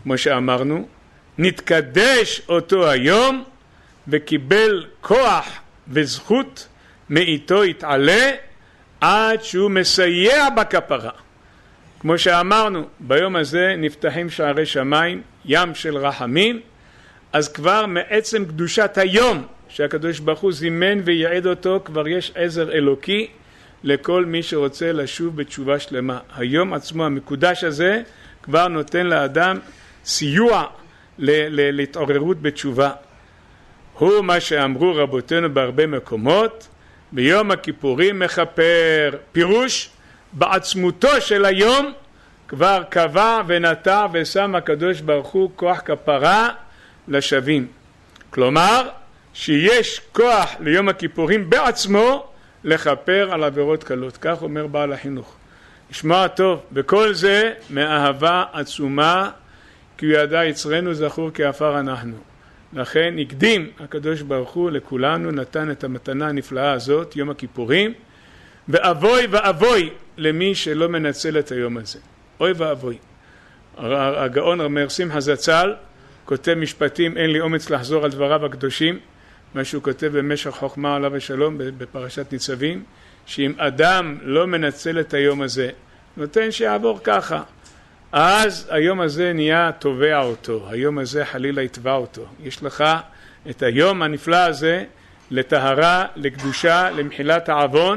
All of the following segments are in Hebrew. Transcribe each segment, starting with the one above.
כמו שאמרנו, נתקדש אותו היום וקיבל כוח וזכות מאיתו יתעלה עד שהוא מסייע בכפרה. כמו שאמרנו, ביום הזה נפתחים שערי שמיים, ים של רחמים, אז כבר מעצם קדושת היום שהקדוש ברוך הוא זימן ויעד אותו, כבר יש עזר אלוקי לכל מי שרוצה לשוב בתשובה שלמה. היום עצמו המקודש הזה כבר נותן לאדם סיוע להתעוררות בתשובה. הוא מה שאמרו רבותינו בהרבה מקומות, ביום הכיפורים מכפר, פירוש בעצמותו של היום כבר קבע ונטע ושם הקדוש ברוך הוא כוח כפרה לשווים. כלומר שיש כוח ליום הכיפורים בעצמו לכפר על עבירות קלות. כך אומר בעל החינוך. נשמע טוב, וכל זה מאהבה עצומה, כי הוא ידע יצרנו זכור כעפר אנחנו. לכן הקדים הקדוש ברוך הוא לכולנו, נתן את המתנה הנפלאה הזאת, יום הכיפורים, ואבוי ואבוי למי שלא מנצל את היום הזה. אוי ואבוי. הגאון רמ"ר שמחה זצ"ל כותב משפטים, אין לי אומץ לחזור על דבריו הקדושים, מה שהוא כותב במשך חוכמה עליו השלום בפרשת ניצבים, שאם אדם לא מנצל את היום הזה, נותן שיעבור ככה, אז היום הזה נהיה תובע אותו, היום הזה חלילה יתבע אותו. יש לך את היום הנפלא הזה לטהרה, לקדושה, למחילת העוון,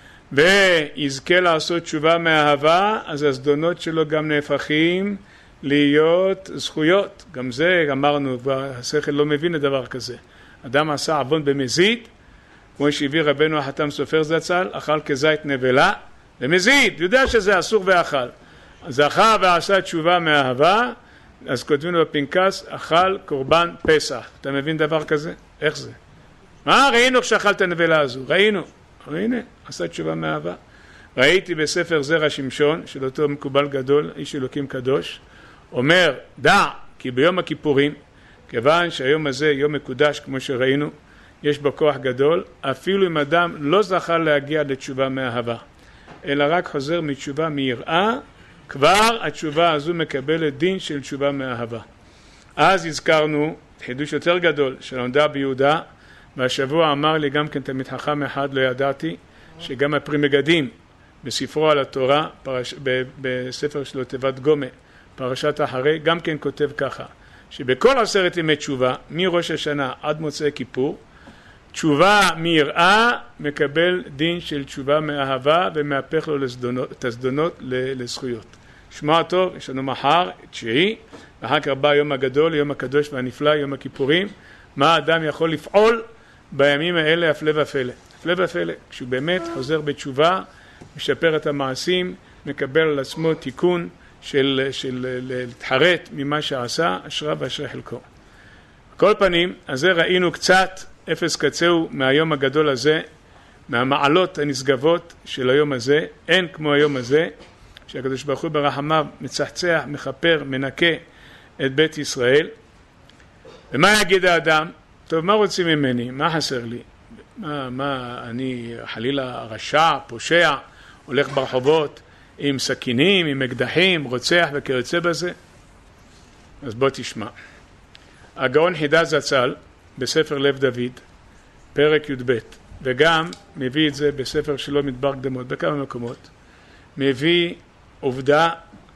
ויזכה לעשות תשובה מאהבה, אז הזדונות שלו גם נהפכים להיות זכויות. גם זה אמרנו, השכל לא מבין את דבר כזה. אדם עשה עוון במזיד, כמו שהביא רבנו החתם סופר זצ"ל, אכל כזית נבלה, במזיד, יודע שזה אסור ואכל. זכה ועשה תשובה מאהבה, אז כותבים לו בפנקס, אכל קורבן פסח. אתה מבין דבר כזה? איך זה? מה? ראינו כשאכלת הנבלה הזו, ראינו. הנה, עשה תשובה מאהבה. ראיתי בספר זרע שמשון, של אותו מקובל גדול, איש אלוקים קדוש, אומר, דע, כי ביום הכיפורים, כיוון שהיום הזה יום מקודש כמו שראינו, יש בו כוח גדול, אפילו אם אדם לא זכה להגיע לתשובה מאהבה, אלא רק חוזר מתשובה מיראה, כבר התשובה הזו מקבלת דין של תשובה מאהבה. אז הזכרנו חידוש יותר גדול של עמדה ביהודה, והשבוע אמר לי גם כן תלמיד חכם אחד, לא ידעתי, שגם הפרי מגדים בספרו על התורה, בספר שלו תיבת גומה, פרשת אחרי, גם כן כותב ככה, שבכל 10 ימי תשובה, מראש השנה עד מוצאי כיפור, תשובה מיראה מקבל דין של תשובה מאהבה ומהפך לו את הזדונות לזכויות. שמע טוב, יש לנו מחר, 9, ואחר כך בא יום הגדול, יום הקדוש והנפלא, יום הכיפורים. מה האדם יכול לפעול בימים האלה הפלא ופלא? הפלא ופלא, כשהוא באמת חוזר בתשובה, משפר את המעשים, מקבל על עצמו תיקון של להתחרט ממה שעשה, אשריו ואשרי חלקו. כל פנים, אז זה ראינו קצת אפס קצהו מהיום הגדול הזה, מהמעלות הנשגבות של היום הזה. אין כמו היום הזה, שהקדוש ברוך הוא ברחמיו מצחצח, מכפר, מנקה את בית ישראל. ומה יגיד האדם? טוב, מה רוצים ממני? מה חסר לי? מה אני חלילה רשע, פושע, הולך ברחובות עם סכינים, עם אקדחים, רוצח וכיוצא בזה? אז בוא תשמע. הגאון חיד"א זצ"ל בספר לב דוד, פרק י"ב, וגם מביא את זה בספר שלו מדבר קדמות, בכמה מקומות, מביא עובדה,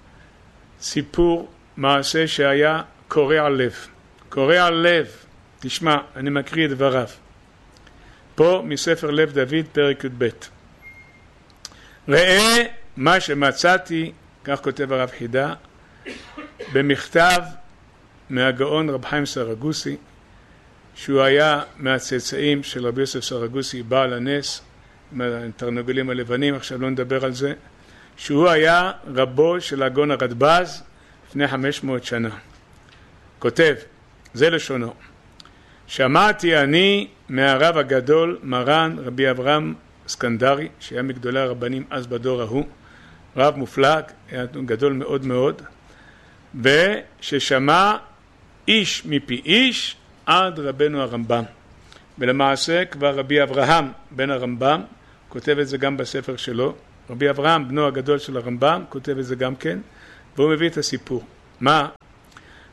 סיפור, מעשה שהיה קורע לב. קורע לב, תשמע, אני מקריא את דבריו. פה מספר לב דוד, פרק י"ב. ראה מה שמצאתי, כך כותב הרב חיד"א, במכתב מהגאון רב חיים סרגוסי, שהוא היה מהצאצאים של רבי יוסף סרגוסי, בעל הנס, מהתרנגולים הלבנים, עכשיו לא נדבר על זה, שהוא היה רבו של הגאון הרדב"ז לפני 500 שנה. כותב, זה לשונו, שמעתי אני מהרב הגדול מרן רבי אברהם סקנדרי, שהיה מגדולי הרבנים אז בדור ההוא, רב מופלג, היה גדול מאוד מאוד, וששמע איש מפי איש עד רבנו הרמב"ם. ולמעשה כבר רבי אברהם בן הרמב"ם כותב את זה גם בספר שלו, רבי אברהם בנו הגדול של הרמב"ם כותב את זה גם כן, והוא מביא את הסיפור. מה?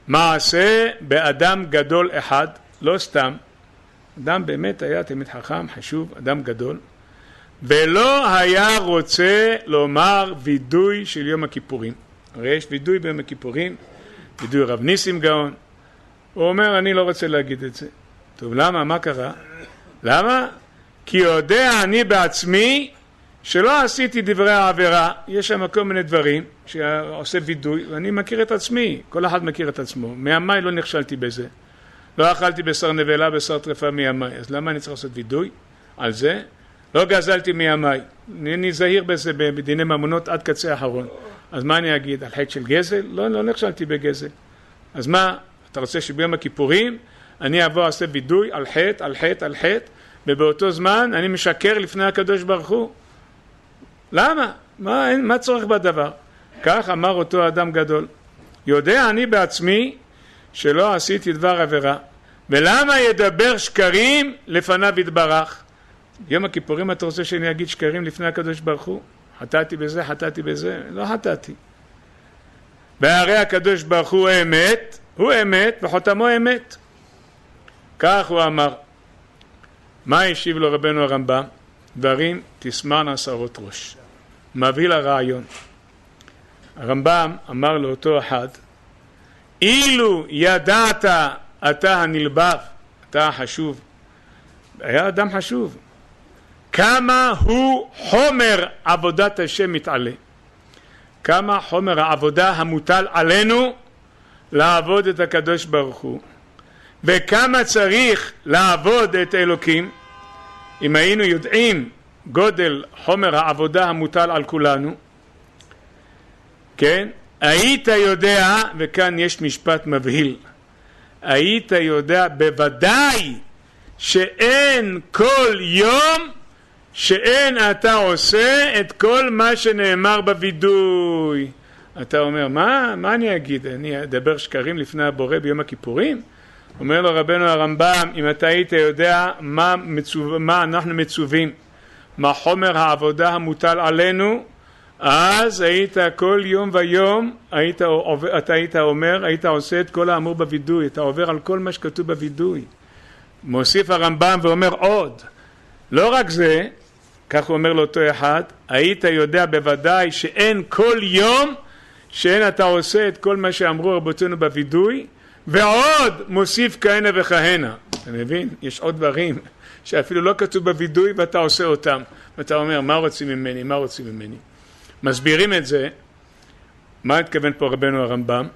מעשה באדם גדול אחד, לא סתם, אדם באמת היה תלמיד חכם, חשוב, אדם גדול, ולא היה רוצה לומר וידוי של יום הכיפורים. הרי יש וידוי ביום הכיפורים, וידוי רב ניסים גאון. הוא אומר, אני לא רוצה להגיד את זה. טוב, למה? מה קרה? למה? כי יודע אני בעצמי שלא עשיתי דברי העבירה. יש שם כל מיני דברים שעושה וידוי, ואני מכיר את עצמי. כל אחד מכיר את עצמו. מימי לא נכשלתי בזה. לא אכלתי בשר נבלה, בשר טרפה מימי. אז למה אני צריך לעשות וידוי על זה? לא גזלתי מימי. אני זהיר בזה בדיני ממונות עד קצה האחרון. אז מה אני אגיד? על חטא של גזל? לא נכשלתי בגזל. אז מה? אתה רוצה שביום הכיפורים אני אבוא עושה וידוי על חטא, על חטא, על חטא, ובאותו זמן אני משקר לפני הקדוש ברוך הוא? למה? מה צורך בדבר? כך אמר אותו אדם גדול. יודע אני בעצמי שלא עשיתי דבר עבירה. ולמה ידבר שקרים לפניו יתברך? יום הכיפורים אתה רוצה שאני אגיד שקרים לפני הקדוש ברוך הוא? חטאתי בזה, חטאתי בזה? לא חטאתי. והרי הקדוש ברוך הוא אמת, הוא אמת וחותמו אמת. כך הוא אמר. מה השיב לו רבנו הרמב"ם? דברים תסמרנה שערות ראש. מביא לרעיון. הרמב"ם אמר לאותו אחד, אילו ידעת אתה הנלבב, אתה החשוב, היה אדם חשוב, כמה הוא חומר עבודת השם מתעלה, כמה חומר העבודה המוטל עלינו לעבוד את הקדוש ברוך הוא, וכמה צריך לעבוד את אלוקים. אם היינו יודעים גודל חומר העבודה המוטל על כולנו, כן, היית יודע, וכאן יש משפט מבהיל, היית יודע בוודאי שאין כל יום שאין אתה עושה את כל מה שנאמר בוידוי. אתה אומר, מה אני אגיד? אני אדבר שקרים לפני הבורא ביום הכיפורים? אומר לו רבנו הרמב"ם, אם אתה היית יודע מה אנחנו מצווים, מה חומר העבודה המוטל עלינו, אז היית כל יום ויום, אתה היית אומר, היית עושה את כל האמור בוידוי, אתה עובר על כל מה שכתוב בוידוי. מוסיף הרמב"ם ואומר עוד, לא רק זה, כך הוא אומר לאותו אחד, היית יודע בוודאי שאין כל יום שאין אתה עושה את כל מה שאמרו רבותינו בוידוי, ועוד מוסיף כהנה וכהנה. אתה מבין? יש עוד דברים שאפילו לא כתוב בוידוי ואתה עושה אותם. ואתה אומר, מה רוצים ממני? מה רוצים ממני? מסבירים את זה. מה התכוון פה רבנו הרמב"ם?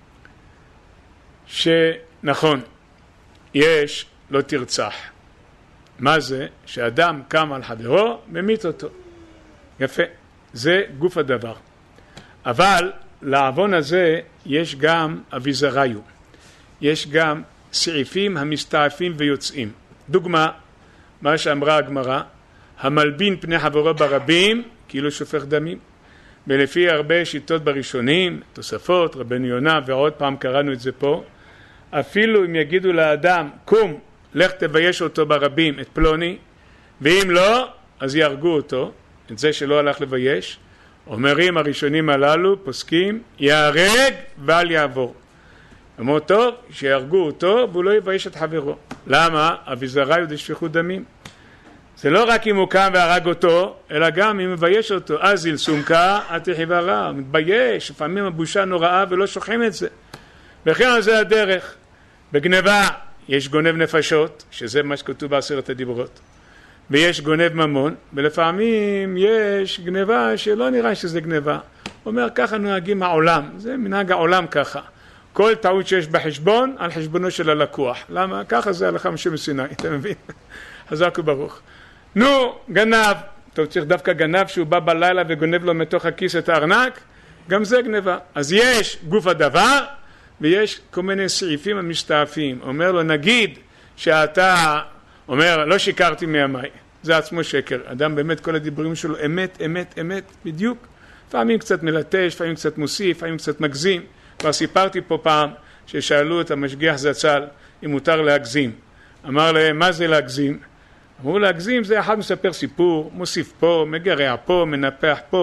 שנכון, יש לא תרצח. מה זה? שאדם קם על חברו ומית אותו. יפה. זה גוף הדבר. אבל לעוון הזה יש גם אביזריו. יש גם סעיפים המסתעפים ויוצאים. דוגמה, מה שאמרה הגמרא, המלבין פני חברו ברבים, כאילו שופך דמים. ולפי הרבה שיטות בראשונים, תוספות, רבנו יונה, ועוד פעם קראנו את זה פה, אפילו אם יגידו לאדם, קום, לך תבייש אותו ברבים, את פלוני, ואם לא, אז יהרגו אותו, את זה שלא הלך לבייש. אומרים הראשונים הללו, פוסקים, יהרג ואל יעבור. אמרו טוב, שיהרגו אותו והוא לא יבייש את חברו. למה? אביזריו דשפיכות דמים. זה לא רק אם הוא קם והרג אותו, אלא גם אם מבייש אותו. אז ילסומקה, התחיבה רע, מתבייש, לפעמים הבושה נוראה ולא שוכחים את זה. וכן על זה הדרך. בגנבה יש גונב נפשות, שזה מה שכתוב בעשרת הדיברות. ויש גונב ממון, ולפעמים יש גנבה שלא נראה שזה גנבה. אומר, ככה נוהגים העולם, זה מנהג העולם ככה. כל טעות שיש בחשבון, על חשבונו של הלקוח. למה? ככה זה הלכה משה מסיני, אתה מבין? חזק וברוך. נו, גנב. אתה צריך דווקא גנב שהוא בא בלילה וגונב לו מתוך הכיס את הארנק, גם זה גנבה. אז יש גוף הדבר, ויש כל מיני סעיפים המסתעפים. אומר לו, נגיד שאתה אומר, לא שיקרתי מימי. זה עצמו שקר. אדם באמת כל הדיבורים שלו אמת, אמת, אמת, בדיוק. פעמים קצת מלטש, פעמים קצת מוסיף, פעמים קצת מגזים. כבר סיפרתי פה פעם ששאלו את המשגיח זצ"ל אם מותר להגזים. אמר להם, מה זה להגזים? אמרו להגזים זה אחד מספר סיפור, מוסיף פה, מגרע פה, מנפח פה.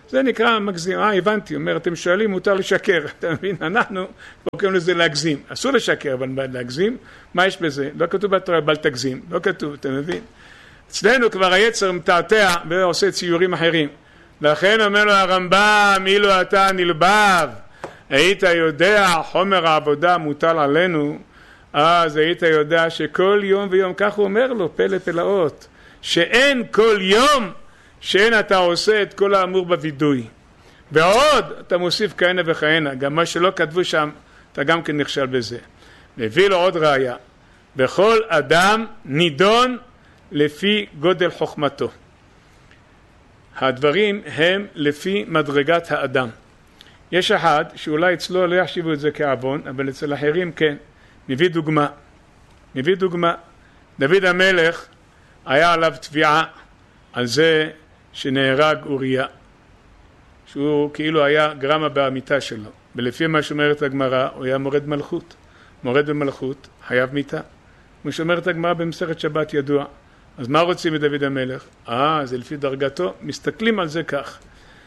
זה נקרא מגזים. הבנתי, אומר, אתם שואלים, מותר לשקר. אתה מבין? אנחנו קוראים לזה להגזים. אסור לשקר, אבל להגזים, מה יש בזה? לא כתוב בתורה, בל תגזים. לא כתוב, אתה מבין? אצלנו כבר היצר מתעתע ועושה ציורים אחרים. לכן אומר לו הרמב"ם, אילו אתה נלבב, היית יודע חומר העבודה מוטל עלינו, אז היית יודע שכל יום ויום, כך הוא אומר לו, פלא פלאות, שאין כל יום שאין אתה עושה את כל האמור בווידוי. ועוד אתה מוסיף כהנה וכהנה, גם מה שלא כתבו שם, אתה גם כן נכשל בזה. מביא לו עוד ראיה, בכל אדם נידון לפי גודל חוכמתו. הדברים הם לפי מדרגת האדם. יש אחד שאולי אצלו לא יחשיבו את זה כעוון, אבל אצל אחרים כן. מביא דוגמה. דוד המלך היה עליו תביעה על זה שנהרג אוריה, שהוא כאילו היה גרמה במיטה שלו, ולפי מה שאומרת הגמרא הוא היה מורד במלכות חייב מיטה, כמו שאומרת הגמרא במסכת שבת ידוע. אז מה רוצים מדוד המלך? זה לפי דרגתו, מסתכלים על זה כך.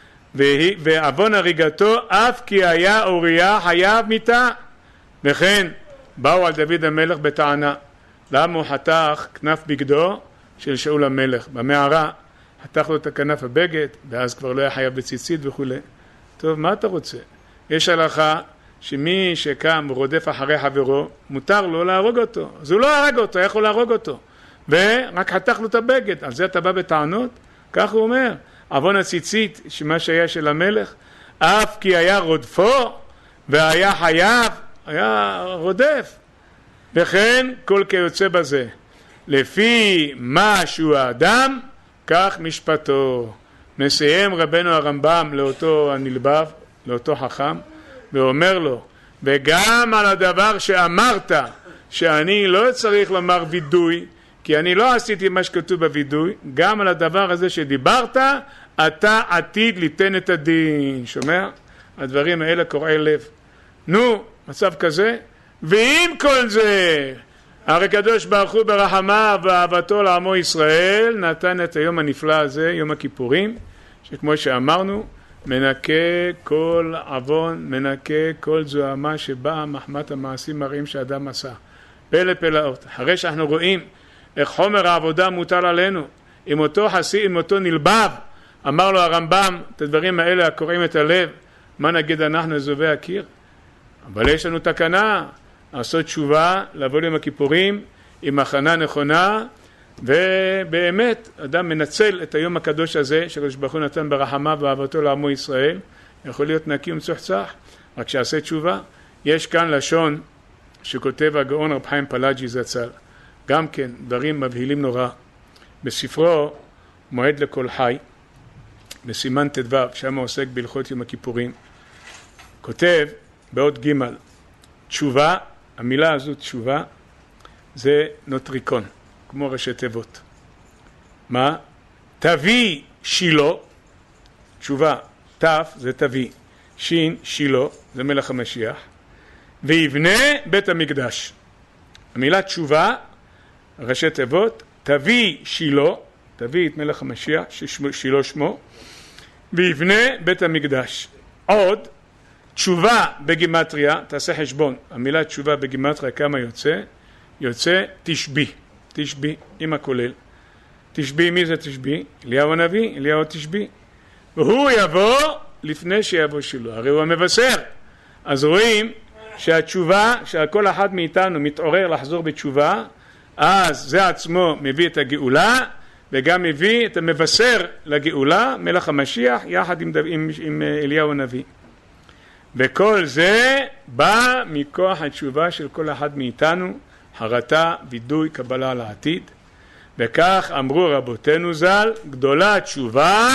ועוון הריגתו אף כי היה אוריה חייב מיתה. וכן באו על דוד המלך בטענה, למה הוא חתך כנף בגדו של שאול המלך במערה, חתך לו את הכנף הבגד, ואז כבר לא היה חייב בציצית וכו'. טוב, מה אתה רוצה? יש הלכה שמי שקם ורודף אחרי חברו, מותר לו להרוג אותו. אז הוא לא הרג אותו, איך הוא להרוג אותו? ורק חתך לו את הבגד. על זה אתה בא בטענות? כך הוא אומר. עוון הציצית, שמה שהיה של המלך, אף כי היה רודפו והיה חייב, היה רודף. וכן כל כיוצא בזה. לפי מה שהוא האדם, כך משפטו. מסיים רבנו הרמב"ם לאותו הנלבב, לאותו חכם, ואומר לו, וגם על הדבר שאמרת, שאני לא צריך לומר וידוי, כי אני לא עשיתי מה שכתוב בוידוי, גם על הדבר הזה שדיברת, אתה עתיד ליתן את הדין. שומע? הדברים האלה קורעי לב. נו, מצב כזה, ועם כל זה, הרי קדוש ברוך הוא ברחמיו ואהבתו לעמו ישראל, נתן את היום הנפלא הזה, יום הכיפורים, שכמו שאמרנו, מנקה כל עוון, מנקה כל זוהמה שבאה מחמת המעשים הרעים שאדם עשה. פלא פלאות. אחרי שאנחנו רואים איך חומר העבודה מוטל עלינו, עם אותו חסי, עם אותו נלבב, אמר לו הרמב"ם, את הדברים האלה הקוראים את הלב, מה נגיד אנחנו אזובי הקיר? אבל יש לנו תקנה, לעשות תשובה, לבוא ליום הכיפורים, עם הכנה נכונה, ובאמת אדם מנצל את היום הקדוש הזה, שקדוש ברוך הוא נתן ברחמיו ואהבתו לעמו ישראל, יכול להיות נקי ומצוחצח, רק שעשה תשובה. יש כאן לשון שכותב הגאון רב חיים פלאג'י זצ"ל, גם כן דברים מבהילים נורא, בספרו מועד לכל חי, בסימן ט"ו, שם עוסק בהלכות יום הכיפורים, כותב בעוד ג' תשובה, המילה הזו תשובה, זה נוטריקון, כמו ראשי תיבות. מה? תביא שילה, תשובה, תף זה תביא, שין שילה, זה מלך המשיח, ויבנה בית המקדש. המילה תשובה, ראשי תיבות, תביא שילה, תביא את מלך המשיח, שילה שמו, ויבנה בית המקדש. עוד, תשובה בגימטריה, תעשה חשבון, המילה תשובה בגימטריה כמה יוצא? יוצא תשבי, תשבי עם הכולל. תשבי, מי זה תשבי? אליהו הנביא, אליהו תשבי. והוא יבוא לפני שיבוא שילה, הרי הוא המבשר. אז רואים שהתשובה, שכל אחד מאיתנו מתעורר לחזור בתשובה, אז זה עצמו מביא את הגאולה, וגם מביא את המבשר לגאולה, מלך המשיח, יחד עם אליהו הנביא. וכל זה בא מכוח התשובה של כל אחד מאיתנו, חרטה, וידוי, קבלה לעתיד. וכך אמרו רבותינו ז"ל, גדולה התשובה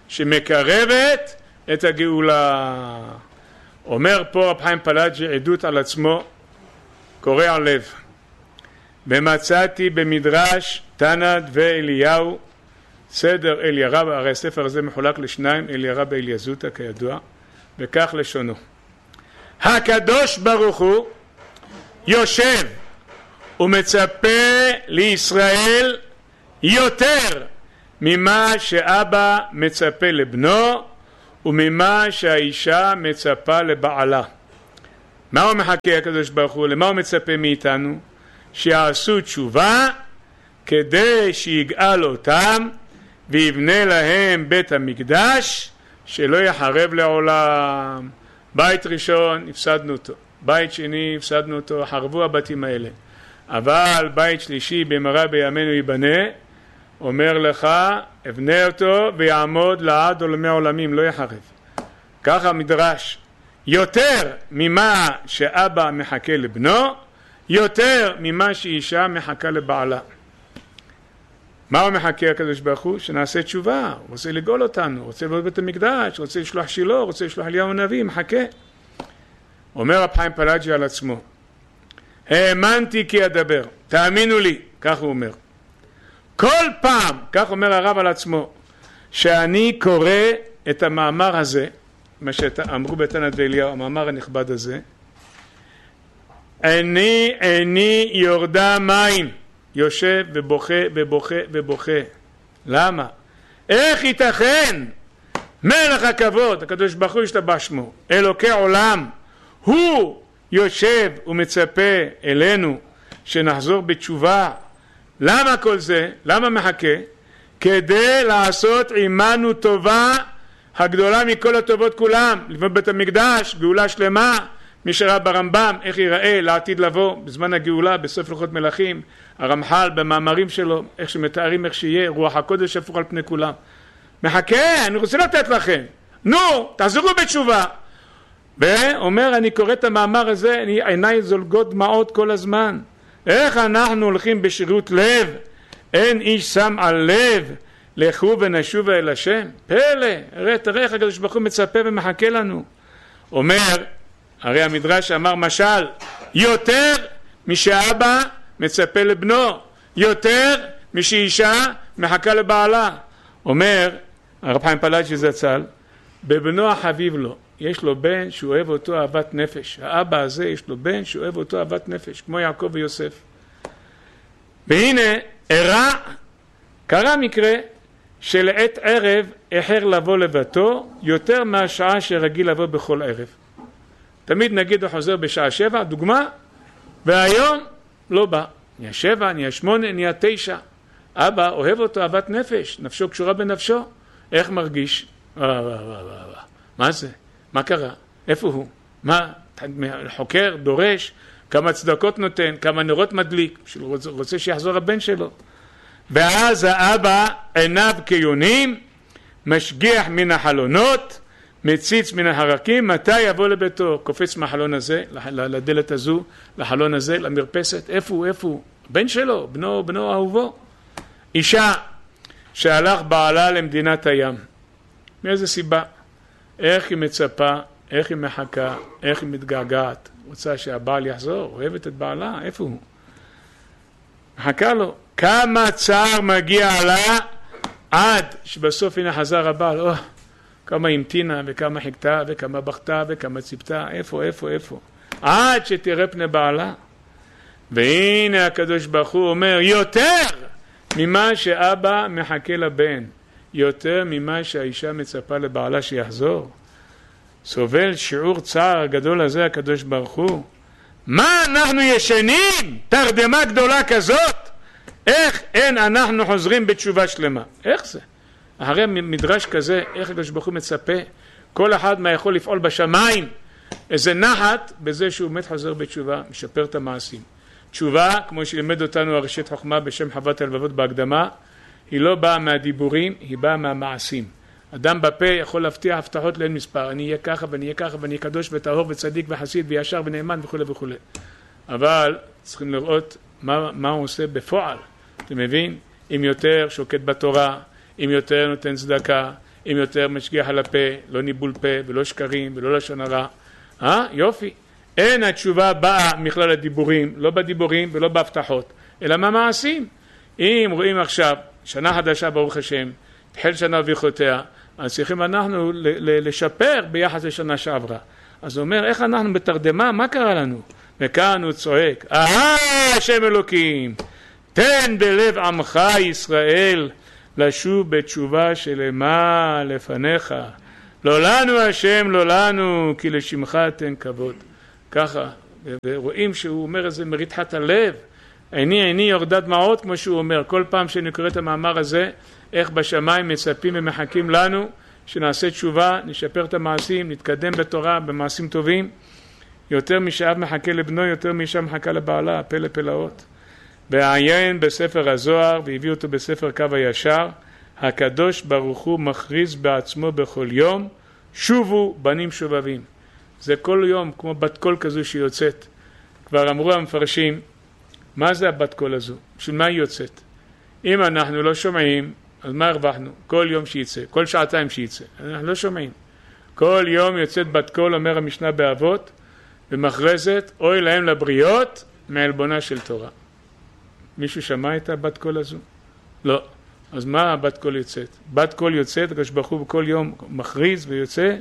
שמקרבת את הגאולה. אומר פה רב חיים פלאג'י עדות על עצמו, קורע לב. ומצאתי במדרש תנד ואליהו, סדר אלירב, הרי הספר הזה מחולק לשניים, אלירב ואליזוטה כידוע, וכך לשונו. הקדוש ברוך הוא יושב ומצפה לישראל יותר ממה שאבא מצפה לבנו, וממה שהאישה מצפה לבעלה. מה הוא מחכה הקדוש ברוך הוא? למה הוא מצפה מאיתנו? שיעשו תשובה כדי שיגאל אותם ויבנה להם בית המקדש שלא יחרב לעולם. בית ראשון הפסדנו אותו, בית שני הפסדנו אותו, חרבו הבתים האלה, אבל בית שלישי במהרה בימינו ייבנה. אומר לך אבנה אותו ויעמוד לעד עולמי עולמים, לא יחרב. ככה המדרש, יותר ממה שאבא מחכה לבנו, יותר ממה שאישה מחכה לבעלה. מה הוא מחכה הקדוש ברוך הוא? שנעשה תשובה, הוא רוצה לגאול אותנו, רוצה לבנות בית המקדש, רוצה לשלוח שילה, רוצה לשלוח אליהו הנביא, מחכה. אומר רב חיים פלאג'י על עצמו, האמנתי כי אדבר, תאמינו לי, כך הוא אומר. כל פעם, כך אומר הרב על עצמו, שאני קורא את המאמר הזה, מה שאמרו בתנת ואליהו, המאמר הנכבד הזה, עיני יורדה מים, יושב ובוכה ובוכה ובוכה. למה? איך ייתכן? מלך הכבוד, הקדוש ברוך הוא ישתבח שמו, אלוקי עולם, הוא יושב ומצפה אלינו שנחזור בתשובה. למה כל זה? למה מחכה? כדי לעשות עמנו טובה הגדולה מכל הטובות כולם, לבנות בית המקדש, גאולה שלמה. מי שראה ברמב"ם איך ייראה לעתיד לבוא בזמן הגאולה בסוף הלכות מלכים, הרמח"ל במאמרים שלו, איך שמתארים איך שיהיה, רוח הקודש הפוך על פני כולם. מחכה, אני רוצה לתת לכם, נו, תחזרו בתשובה. ואומר, אני קורא את המאמר הזה, עיניי זולגות דמעות כל הזמן. איך אנחנו הולכים בשירות לב, אין איש שם על לב, לכו ונשובה אל השם. פלא, תראה איך הקדוש ברוך הוא מצפה ומחכה לנו. אומר, הרי המדרש אמר משל, יותר משאבא מצפה לבנו, יותר משאישה מחכה לבעלה. אומר הרב חיים פלאג'י זצ"ל, בבנו החביב לו, יש לו בן שהוא אוהב אותו אהבת נפש. האבא הזה יש לו בן שהוא אוהב אותו אהבת נפש, כמו יעקב ויוסף. והנה קרה מקרה שלעת ערב אחר לבוא לביתו יותר מהשעה שרגיל לבוא בכל ערב. תמיד נגיד הוא חוזר בשעה 7, דוגמה, והיום לא בא. נהיה 7, נהיה 8, נהיה 9. אבא אוהב אותו אהבת נפש, נפשו קשורה בנפשו. איך מרגיש? מה זה? מה קרה? איפה הוא? מה? חוקר, דורש, כמה צדקות נותן, כמה נרות מדליק, רוצה שיחזור הבן שלו. ואז האבא עיניו כיונים, משגיח מן החלונות, מציץ מן החרקים, מתי יבוא לביתו? קופץ מהחלון הזה, לדלת הזו, לחלון הזה, למרפסת. איפה הוא? איפה הוא? בן שלו, בנו אהובו. אישה שהלך בעלה למדינת הים. מאיזה סיבה? איך היא מצפה, איך היא מחכה, איך היא מתגעגעת. רוצה שהבעל יחזור, אוהבת את בעלה, איפה הוא? מחכה לו. כמה צער מגיע לה עד שבסוף הנה חזר הבעל. כמה המתינה וכמה חיכתה וכמה בכתה וכמה ציפתה. איפה? עד שתראה פני בעלה. והנה הקדוש ברוך הוא אומר, יותר ממה שאבא מחכה לבן, יותר ממה שהאישה מצפה לבעלה שיחזור. סובל שיעור צער הגדול הזה הקדוש ברוך הוא. מה אנחנו ישנים? תרדמה גדולה כזאת? איך אין אנחנו חוזרים בתשובה שלמה? איך זה? אחרי מדרש כזה, איך הקדוש ברוך הוא מצפה? כל אחד מה יכול לפעול בשמיים? איזה נחת בזה שהוא מת חוזר בתשובה, משפר את המעשים. תשובה, כמו שלימד אותנו הראשית חוכמה בשם חוות הלבבות בהקדמה, היא לא באה מהדיבורים, היא באה מהמעשים. אדם בפה יכול להבטיח הבטחות לאין מספר, אני אהיה ככה ואני אהיה ככה ואני קדוש וטהור וצדיק וחסיד וישר ונאמן וכו' וכו'. אבל צריכים לראות מה הוא עושה בפועל. אתה מבין? אם יותר שוקט בתורה, אם יותר נותן צדקה, אם יותר משגיח על הפה, לא ניבול פה ולא שקרים ולא לשון הרע. יופי. אין התשובה באה מכלל הדיבורים, לא בדיבורים ולא בהבטחות, אלא מהמעשים. אם רואים עכשיו שנה חדשה ברוך השם, תחל שנה וברכותיה, אז צריכים אנחנו לשפר ביחס לשנה שעברה. אז הוא אומר, איך אנחנו בתרדמה? מה קרה לנו? וכאן הוא צועק, השם אלוקים, תן בלב עמך ישראל לשוב בתשובה שלמה לפניך, לא לנו השם, לא לנו, כי לשמך תן כבוד. ככה, ורואים שהוא אומר את זה מריתחת הלב. עיני יורדה דמעות, כמו שהוא אומר. כל פעם שאני קורא את המאמר הזה, איך בשמיים מצפים ומחכים לנו, שנעשה תשובה, נשפר את המעשים, נתקדם בתורה, במעשים טובים. יותר משאב מחכה לבנו, יותר משאב מחכה לבעלה, פלא פלאות. ועיין בספר הזוהר, והביא אותו בספר קו הישר, הקדוש ברוך הוא מכריז בעצמו בכל יום, שובו בנים שובבים. זה כל יום, כמו בת קול כזו שיוצאת. כבר אמרו המפרשים, מה זה הבת קול הזו? בשביל מה היא יוצאת? אם אנחנו לא שומעים, אז מה הרווחנו? כל יום שיצא, כל שעתיים שיצא. אנחנו לא שומעים. כל יום יוצאת בת קול, אומר המשנה באבות, ומכרזת, אוי להם לבריות, מעלבונה של תורה. מישהו שמע את הבת קול הזו? לא. אז מה הבת קול יוצאת? בת קול יוצאת, הקדוש ברוך הוא בכל יום מכריז ויוצא,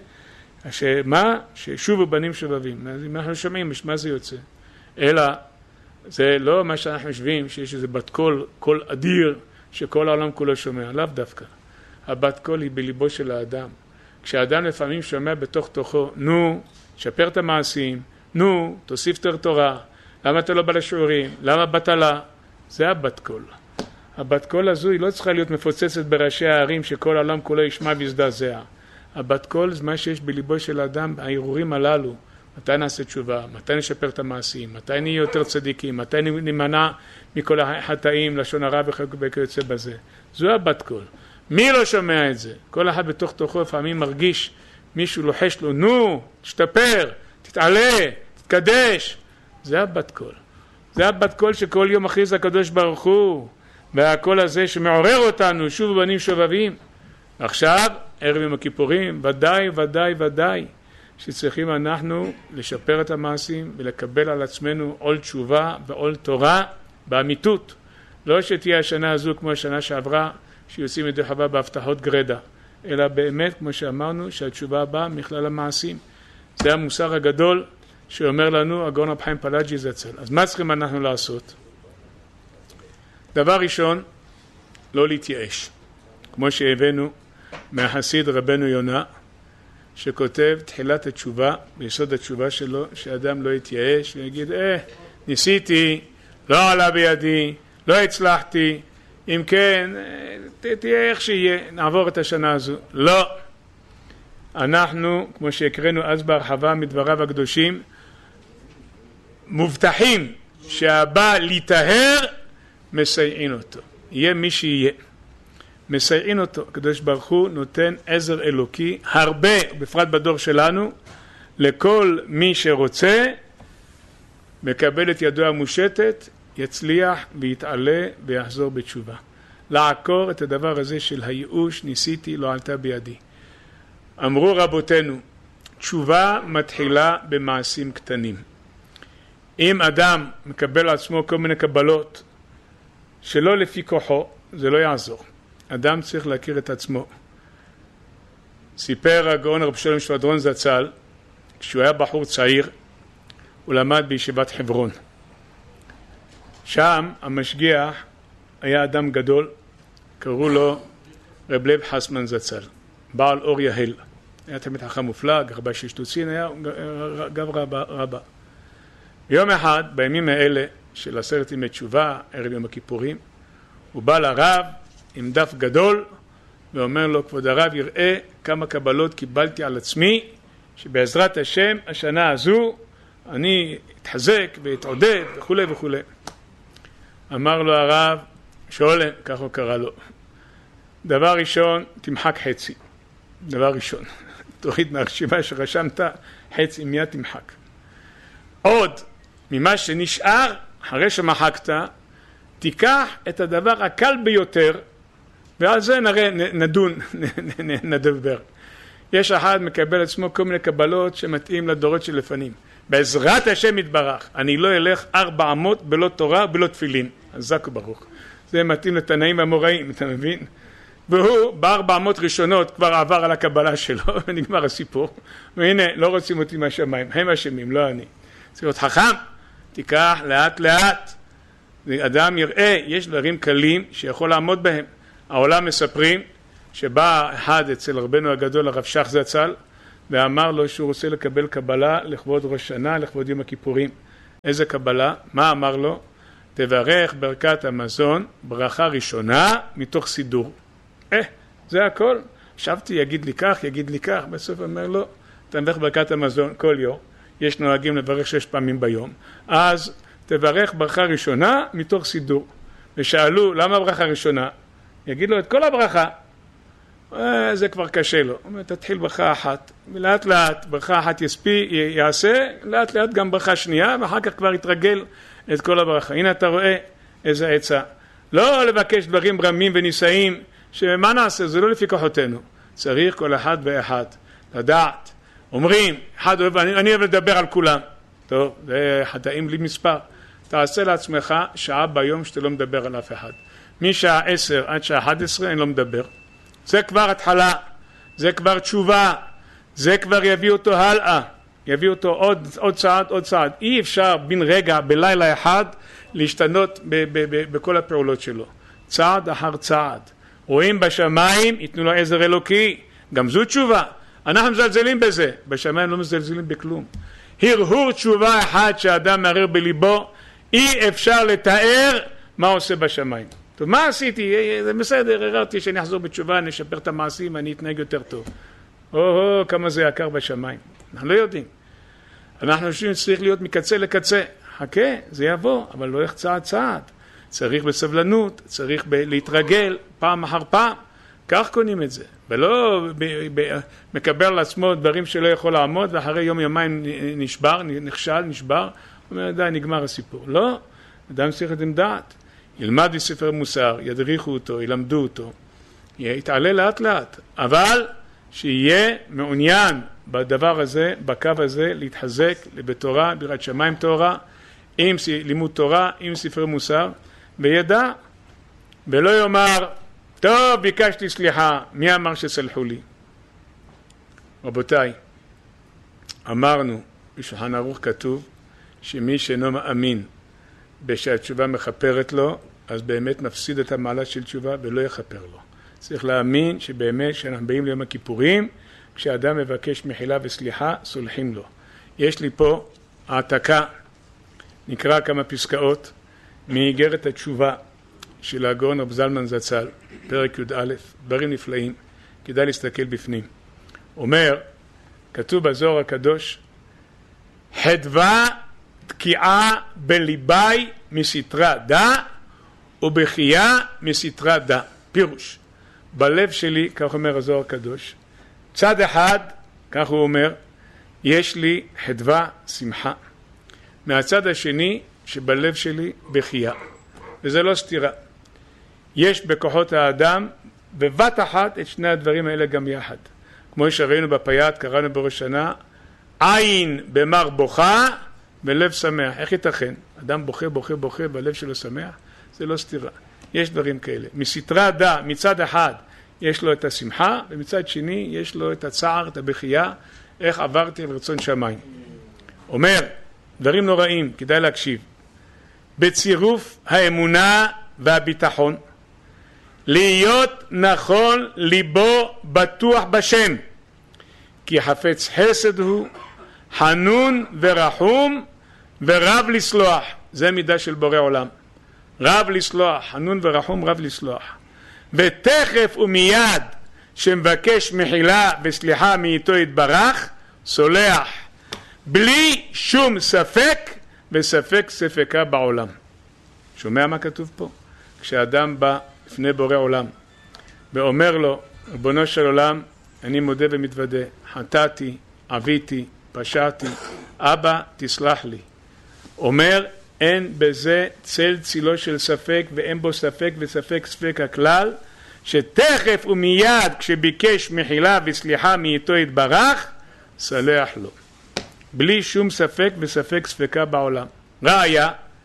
שמה? ששובו בנים שובבים. אם אנחנו שומעים, מה זה יוצא? אלא, זה לא מה שאנחנו חושבים, שיש איזה בת קול, קול אדיר, שכל העולם כולו שומע, לאו דווקא. הבת קול היא בליבו של האדם. כשהאדם לפעמים שומע בתוך תוכו, נו, שפר את המעשים, נו, תוסיף יותר תורה, למה אתה לא בא לשיעורים, למה בטלה? זה הבת קול. הבת קול הזו היא לא צריכה להיות מפוצצת בראשי הערים שכל העולם כולו ישמע ויזדעזע. הבת קול זה מה שיש בליבו של האדם, הערעורים הללו. מתי נעשה תשובה, מתי נשפר את המעשים, מתי נהיה יותר צדיקים, מתי נימנע מכל החטאים, לשון הרע וכיוצא בזה. זו הבת קול. מי לא שומע את זה? כל אחד בתוך תוכו לפעמים מרגיש, מישהו לוחש לו, נו, תשתפר, תתעלה, תתקדש. זה הבת קול. זה הבת קול שכל יום מכריז הקדוש ברוך הוא, והקול הזה שמעורר אותנו, שוב בנים שובבים. עכשיו, ערב יום הכיפורים, ודאי, שצריכים אנחנו לשפר את המעשים ולקבל על עצמנו עול תשובה ועול תורה באמיתות. לא שתהיה השנה הזו כמו השנה שעברה, שיוצאים ידי חובה בהבטחות גרדה, אלא באמת, כמו שאמרנו, שהתשובה באה מכלל המעשים. זה המוסר הגדול שאומר לנו הגאון רב חיים פלאג'י זצ"ל. אז מה צריכים אנחנו לעשות? דבר ראשון, לא להתייאש. כמו שהבאנו מהחסיד רבנו יונה, שכותב תחילת התשובה, ביסוד התשובה שלו, שאדם לא יתייאש ויגיד, ניסיתי, לא עלה בידי, לא הצלחתי, אם כן, תהיה איך שיהיה, נעבור את השנה הזו. לא. אנחנו, כמו שהקראנו אז בהרחבה מדבריו הקדושים, מובטחים שהבא להיטהר, מסייעין אותו. יהיה מי שיהיה. מסייעין אותו. הקדוש ברוך הוא נותן עזר אלוקי, הרבה, בפרט בדור שלנו, לכל מי שרוצה, מקבל את ידו המושטת, יצליח ויתעלה ויחזור בתשובה. לעקור את הדבר הזה של הייאוש, ניסיתי, לא עלתה בידי. אמרו רבותינו, תשובה מתחילה במעשים קטנים. אם אדם מקבל על עצמו כל מיני קבלות שלא לפי כוחו, זה לא יעזור. אדם צריך להכיר את עצמו. סיפר הגאון רב שלום שבדרון זצ"ל, כשהוא היה בחור צעיר, הוא למד בישיבת חברון. שם המשגיח היה אדם גדול, קראו לו רב לב חסמן זצ"ל, בעל אור יהל. היה תמיד חכם מופלג, רבה ששטוצין, היה גב רבה. יום אחד, בימים האלה של 10 ימי תשובה, ערב יום הכיפורים, הוא בא לרב עם דף גדול, ואומר לו, כבוד הרב, יראה כמה קבלות קיבלתי על עצמי, שבעזרת השם, השנה הזו, אני אתחזק ואתעודד וכו' וכו'. אמר לו הרב, שולם, כך הוא קרא לו, דבר ראשון, תמחק חצי. דבר ראשון, תוריד מהרשימה שרשמת, חצי מיד תמחק. עוד, ממה שנשאר, אחרי שמחקת, תיקח את הדבר הקל ביותר, ועל זה נדבר. יש אחד מקבל עצמו כל מיני קבלות שמתאים לדורות שלפנים. בעזרת השם יתברך, אני לא אלך 400 בלא תורה ובלא תפילין. אז זכו ברוך. זה מתאים לתנאים והמוראים, אתה מבין? והוא ב400 ראשונות כבר עבר על הקבלה שלו, ונגמר הסיפור. והנה, לא רוצים אותי מהשמיים, הם אשמים, לא אני. צריך להיות חכם, תיקח לאט לאט. אדם יראה, יש דברים קלים שיכול לעמוד בהם. העולם מספרים שבא אחד אצל רבנו הגדול הרב שך זצ"ל ואמר לו שהוא רוצה לקבל קבלה לכבוד ראש שנה, לכבוד יום הכיפורים. איזה קבלה? מה אמר לו? תברך ברכת המזון ברכה ראשונה מתוך סידור. זה הכל. חשבתי יגיד לי כך, יגיד לי כך, בסוף אומר לו תברך ברכת המזון כל יום, יש נוהגים לברך 6 פעמים ביום, אז תברך ברכה ראשונה מתוך סידור. ושאלו למה ברכה ראשונה? יגיד לו את כל הברכה. זה כבר קשה לו. אומר, תתחיל ברכה אחת, ולאט לאט ברכה אחת יעשה, לאט לאט גם ברכה שנייה, ואחר כך כבר יתרגל את כל הברכה. הנה אתה רואה איזה עצה. לא לבקש דברים רמים וניסאים, שמה נעשה? זה לא לפי כוחותינו. צריך כל אחד ואחד לדעת. אומרים, אני אוהב לדבר על כולם. טוב, זה חטאים לי מספר. תעשה לעצמך שעה ביום שאתה לא מדבר על אף אחד. משעה 10 עד שעה 11 אני לא מדבר. זה כבר התחלה, זה כבר תשובה, זה כבר יביא אותו הלאה, יביא אותו עוד צעד, עוד צעד. אי אפשר בין רגע, בלילה אחד, להשתנות בכל הפעולות שלו. צעד אחר צעד. רואים בשמיים, ייתנו לו עזר אלוקי, גם זו תשובה. אנחנו מזלזלים בזה, בשמיים לא מזלזלים בכלום. הרהור תשובה אחת שהאדם מערער בליבו, אי אפשר לתאר מה עושה בשמיים. טוב, מה עשיתי? זה בסדר, הררתי שאני אחזור בתשובה, אני אשפר את המעשים, אני אתנהג יותר טוב. כמה זה יקר בשמיים. אנחנו לא יודעים. אנחנו חושבים שצריך להיות מקצה לקצה. חכה, זה יבוא, אבל לא איך צעד צעד. צריך בסבלנות, צריך להתרגל פעם אחר פעם. כך קונים את זה. ולא מקבל לעצמו דברים שלא יכול לעמוד, ואחרי יום יומיים נשבר, נכשל, נשבר. אומר, די, נגמר הסיפור. לא, אדם צריך את דעת. ילמד בספר מוסר, ידריכו אותו, ילמדו אותו, יתעלה לאט לאט, אבל שיהיה מעוניין בדבר הזה, בקו הזה, להתחזק בתורה, ביראת שמיים תורה, עם לימוד תורה, עם ספר מוסר, וידע, ולא יאמר, טוב, ביקשתי סליחה, מי אמר שסלחו לי? רבותיי, אמרנו, בשולחן ערוך כתוב, שמי שאינו מאמין, בשהתשובה מחפרת לו, אז באמת מפסיד את המעלה של תשובה ולא יחפר לו. צריך להאמין שבאמת כשאנחנו באים ליום הכיפורים, כשאדם מבקש מחילה וסליחה, סולחים לו. יש לי פה העתקה, נקרא כמה פסקאות, מאיגרת התשובה של הגאון רב זלמן זצ"ל, פרק י"א, דברים נפלאים, כדאי להסתכל בפנים. אומר, כתוב בזוהר הקדוש, חדווה תקיעה בליבי מסתרה דה ובחייה מסתרה דה. פירוש, בלב שלי, כך אומר הזוהר הקדוש, צד אחד, כך הוא אומר, יש לי חדווה, שמחה. מהצד השני, שבלב שלי בחייה. וזה לא סתירה. יש בכוחות האדם בבת אחת את שני הדברים האלה גם יחד. כמו שראינו בפייט, קראנו בראש שנה, עין במר בוכה ולב שמח. איך ייתכן? אדם בוכה, בוכה, בוכה, בלב שלו שמח? זה לא סתירה. יש דברים כאלה. מסתרה דה, מצד אחד יש לו את השמחה, ומצד שני יש לו את הצער, את הבכייה, איך עברתי על רצון שמיים. אומר, דברים נוראים, כדאי להקשיב. בצירוף האמונה והביטחון, להיות נכון ליבו בטוח בשם, כי חפץ חסד הוא, חנון ורחום ורב לסלוח. זה מידה של בורא עולם. רב לסלוח, חנון ורחום, רב לסלוח. ותכף ומיד שמבקש מחילה וסליחה מאיתו יתברך, סולח, בלי שום ספק וספק ספקה בעולם. שומע מה כתוב פה? כשאדם בא לפני בורא עולם ואומר לו, ריבונו של עולם, אני מודה ומתוודה, חטאתי, עוויתי, פשעתי, אבא תסלח לי. אומר, אין בזה צל צילו של ספק, ואין בו ספק וספק ספק הכלל, שתכף ומיד כשביקש מחילה וסליחה מאיתו יתברך, סלח לו. בלי שום ספק וספק ספקה בעולם. ראיה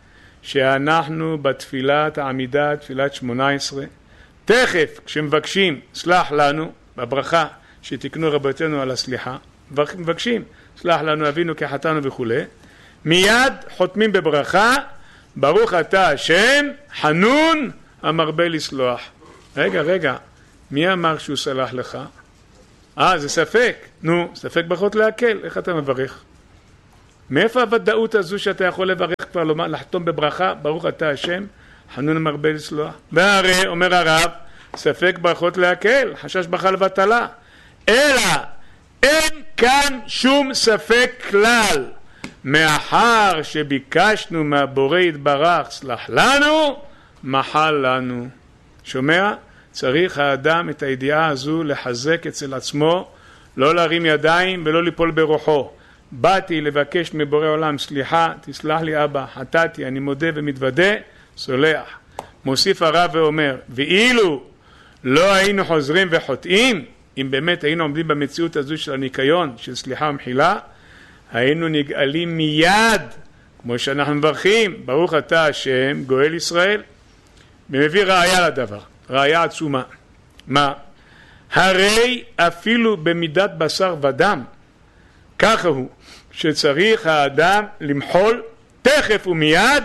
שאנחנו בתפילת העמידה, תפילת 18, תכף כשמבקשים סלח לנו, בברכה שתקנו רבותינו על הסליחה, מבקשים סלח לנו אבינו כי חטאנו וכו', מיד חותמים בברכה, ברוך אתה השם, חנון המרבה לסלוח. רגע, מי אמר שהוא סלח לך? זה ספק. נו, ספק ברכות להקל. איך אתה מברך? מאיפה הוודאות הזו שאתה יכול לברך כבר לחתום בברכה, ברוך אתה השם, חנון מרבה לסלוח? והרי, אומר הרב, ספק ברכות להקל, חשש ברכה לבטלה. אלא, אין כאן שום ספק כלל. מאחר שביקשנו מהבורא יתברך סלח לנו, מחל לנו. שומע? צריך האדם את הידיעה הזו לחזק אצל עצמו, לא להרים ידיים ולא ליפול ברוחו. באתי לבקש מבורא עולם סליחה, תסלח לי אבא, חטאתי, אני מודה ומתוודה, סולח. מוסיף הרב ואומר, ואילו לא היינו חוזרים וחוטאים, אם באמת היינו עומדים במציאות הזו של הניקיון, של סליחה ומחילה, היינו נגאלים מיד, כמו שאנחנו מברכים, ברוך אתה השם, גואל ישראל. ומביא ראיה לדבר, ראיה עצומה. מה? הרי אפילו במידת בשר ודם, ככה הוא, שצריך האדם למחול תכף ומיד,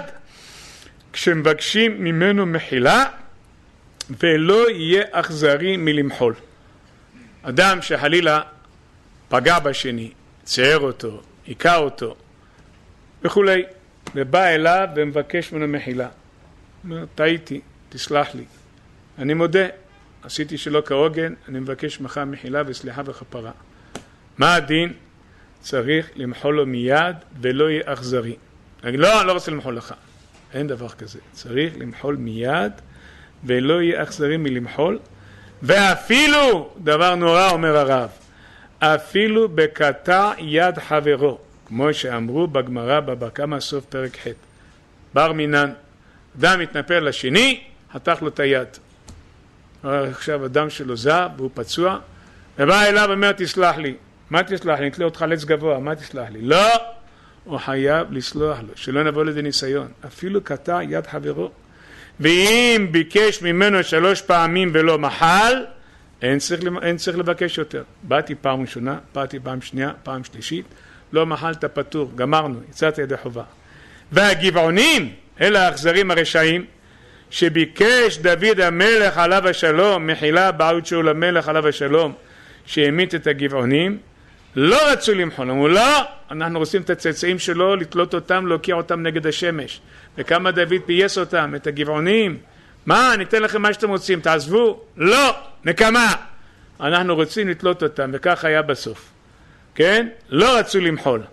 כשמבקשים ממנו מחילה, ולא יהיה אכזרי מלמחול. אדם שחלילה פגע בשני, צייר אותו, עיקר אותו, וכולי, ובא אליו ומבקש ממנו מחילה. אומר, טעיתי, תסלח לי. אני מודה, עשיתי שלא כהוגן, אני מבקש ממך מחילה וסליחה וכפרה. מה הדין? צריך למחול לו מיד ולא יהיה אכזרי. אני לא רוצה למחול לך. אין דבר כזה. צריך למחול מיד ולא יהיה אכזרי מלמחול. ואפילו, דבר נורא אומר הרב, אפילו בקטע יד חברו, כמו שאמרו בגמרא בבא קמא סוף פרק ח'. בר מינן, אדם מתנפל לשני, חתך לו את היד. עכשיו אדם שלו זע והוא פצוע, ובא אליו ואומר תסלח לי. מה תסלח לי? נתלה אותך לץ גבוה, מה תסלח לי? לא! הוא חייב לסלוח לו, שלא נבוא לזה ניסיון. אפילו קטע יד חברו. ואם ביקש ממנו 3 פעמים ולא מחל, אין צריך לבקש יותר. באתי פעם ראשונה, באתי פעם שנייה, פעם שלישית, לא מחלת פטור, גמרנו, יצאת ידי חובה. והגבעונים, אלה האכזרים הרשעים, שביקש דוד המלך עליו השלום, מחילה בעוד שהוא למלך עליו השלום, שהמית את הגבעונים, לא רצו למחול, אמרו לא, אנחנו רוצים את הצאצאים שלו, לתלות אותם, להוקיע אותם נגד השמש. וכמה דוד פייס אותם, את הגבעונים, מה, ניתן לכם מה שאתם רוצים, תעזבו? לא, נקמה. אנחנו רוצים לתלות אותם, וכך היה בסוף. כן? לא רצו למחול.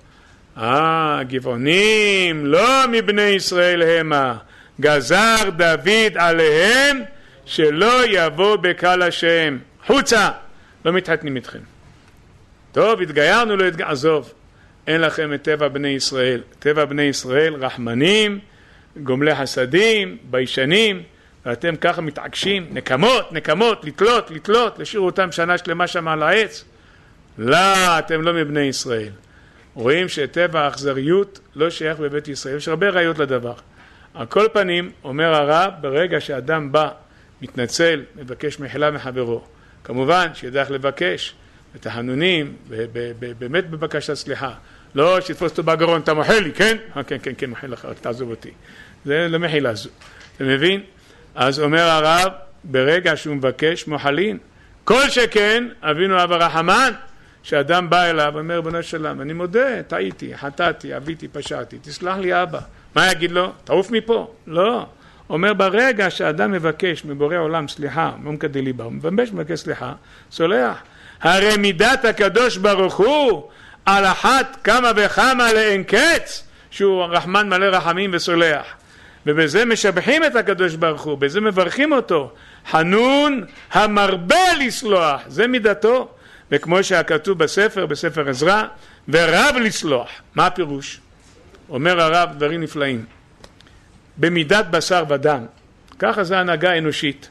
הגבעונים, לא מבני ישראל המה. גזר דוד עליהם, שלא יבוא בקהל השם. חוצה, לא מתחתנים איתכם. טוב, התגיירנו, לא התגיירנו, עזוב. אין לכם את טבע בני ישראל. טבע בני ישראל, רחמנים, גומלי חסדים, ביישנים, ואתם ככה מתעקשים, נקמות, לתלות, לשאיר אותם שנה שלמה שם על העץ. לא, אתם לא מבני ישראל. רואים שטבע האכזריות לא שייך בבית ישראל. יש הרבה ראיות לדבר. על כל פנים, אומר הרב, ברגע שאדם בא, מתנצל, מבקש מחילה מחברו, כמובן שידע איך לבקש את החנונים, באמת בבקשת סליחה. לא שתפוס אותו בגרון, אתה מוחל לי, כן? כן, מוחל לך, רק תעזוב אותי. זה לא מחילה זו. אתה מבין? אז אומר הרב, ברגע שהוא מבקש מוחלין, כל שכן, אבינו אב הרחמן, שאדם בא אליו, אומר בנו שלם, אני מודה, טעיתי, חטאתי, אביתי, פשעתי, תסלח לי אבא. מה יגיד לו? תעוף מפה. לא. אומר ברגע שאדם מבקש מבורא עולם סליחה, מעומקא דליבא, הוא מבקש סליחה, סולח. הרי מידת הקדוש ברוך הוא, על אחת כמה וכמה לאין קץ, שהוא רחמן מלא רחמים וסולח. ובזה משבחים את הקדוש ברוך הוא, בזה מברכים אותו. חנון המרבה לסלוח, זה מידתו. וכמו שהכתוב בספר עזרא, ורב לסלוח. מה הפירוש? אומר הרב דברים נפלאים. במידת בשר ודם, ככה זה הנהגה האנושית.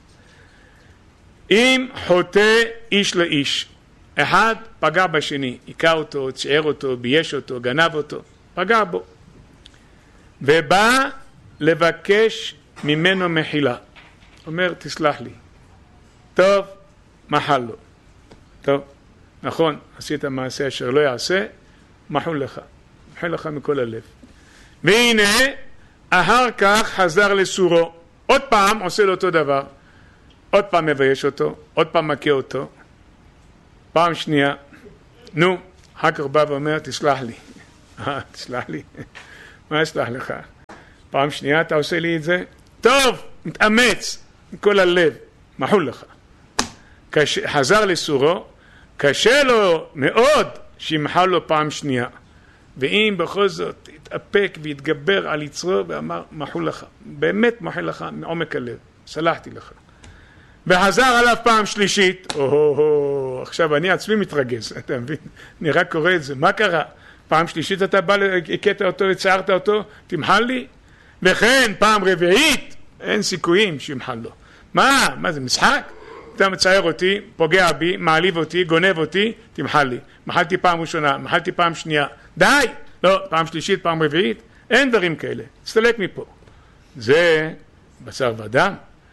אם חוטא איש לאיש, אחד פגע בשני, עיקר אותו, צייר אותו, בייש אותו, גנב אותו, פגע בו. ובא לבקש ממנו מחילה. אומר, תסלח לי. טוב, מחל לו. טוב, נכון, עשית מעשה אשר לא יעשה, מחול לך. מחול לך מכל הלב. והנה, אחר כך חזר לסורו. עוד פעם עושה לו אותו דבר. עוד פעם מבייש אותו, עוד פעם מכה אותו, פעם שנייה, נו, אחר כך בא ואומר, תסלח לי. תסלח לי? מה אסלח לך? פעם שנייה אתה עושה לי את זה? טוב, מתאמץ, מכל הלב, מחול לך. חזר לסורו, קשה לו מאוד שימחל לו פעם שנייה. ואם בכל זאת התאפק והתגבר על יצרו ואמר, מחול לך, באמת מחול לך מעומק הלב, סלחתי לך. וחזר עליו פעם שלישית, עכשיו אני עצמי מתרגז, אתה מבין? אני רק קורא את זה, מה קרה? פעם שלישית אתה בא, הכית אותו, הצערת אותו, תמחל לי? וכן, פעם רביעית, אין סיכויים שימחל לו. מה זה משחק? אתה מצייר אותי, פוגע בי, מעליב אותי, גונב אותי, תמחל לי. מחלתי פעם ראשונה, מחלתי פעם שנייה, די! לא, פעם שלישית, פעם רביעית, אין דברים כאלה, תסתלק מפה. זה בשר ודם.